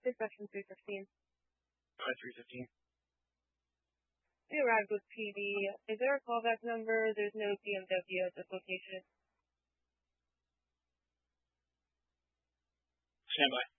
Section 315. 315. We arrived with PD. Is there a callback number? There's no BMW at this location. Stand by.